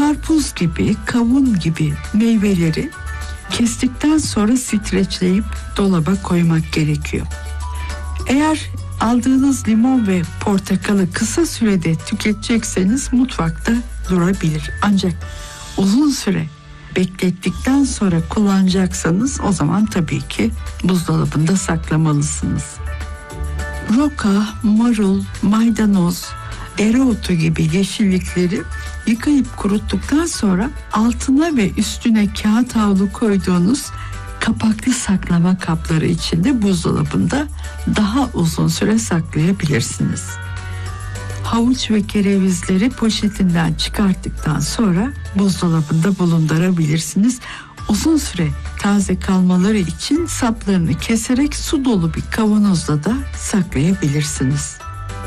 Karpuz gibi, kavun gibi meyveleri kestikten sonra streçleyip dolaba koymak gerekiyor. Eğer aldığınız limon ve portakalı kısa sürede tüketecekseniz mutfakta durabilir. Ancak uzun süre beklettikten sonra kullanacaksanız o zaman tabii ki buzdolabında saklamalısınız. Roka, marul, maydanoz, dereotu gibi yeşillikleri yıkayıp kuruttuktan sonra altına ve üstüne kağıt havlu koyduğunuz kapaklı saklama kapları içinde buzdolabında daha uzun süre saklayabilirsiniz. Havuç ve kerevizleri poşetinden çıkarttıktan sonra buzdolabında bulundurabilirsiniz. Uzun süre taze kalmaları için saplarını keserek su dolu bir kavanozda da saklayabilirsiniz.